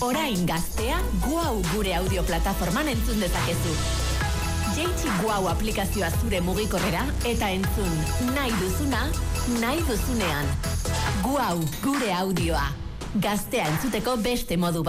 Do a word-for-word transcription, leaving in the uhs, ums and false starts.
Orain gaztea Guau gure audio plataforman entzun dezakezu. Jeitsi Guau aplikazioa zure mugikorrera eta entzun nahi duzuna, nahi duzunean. Guau gure audioa. Gaztea entzuteko beste modu bat.